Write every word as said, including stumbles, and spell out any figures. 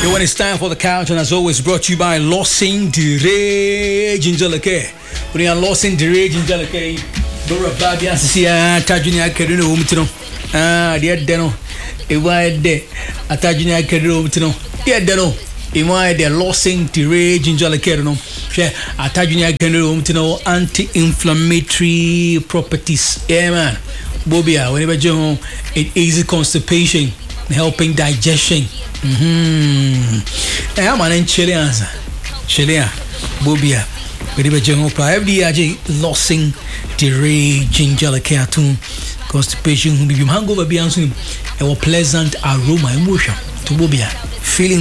When it's time for the couch, and as always, brought to you by Lawson Dire Ginger Lake. When you're Lawson Dire Ginger Lake, Dora Babian Sia, Tajunia Carino Umtino. Ah, dear Deno, a wide day, a Tajunia Carino Umtino. Dear Deno, a wide day, Lawson Dire Ginger Lake. Share a Tajunia Carino Umtino anti-inflammatory properties. Yeah, man. Bobia, whenever you home, it easy constipation, helping digestion. Mm-hmm. I'm an Chilean, Chilean, Bobia. Whenever you home, every day, Lawson Dire Ginger Lake constipation. Who do you hang over beyond a pleasant aroma emotion to Bobia, feeling